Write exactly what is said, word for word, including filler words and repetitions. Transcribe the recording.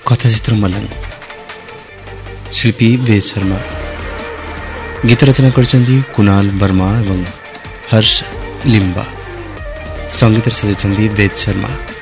कथाचित्र मलंग शिल्पी वेद शर्मा गीत रचना करछन्ती कुणाल वर्मा एवं हर्ष लिम्बा संगीत सजाइछन्ती वेद शर्मा।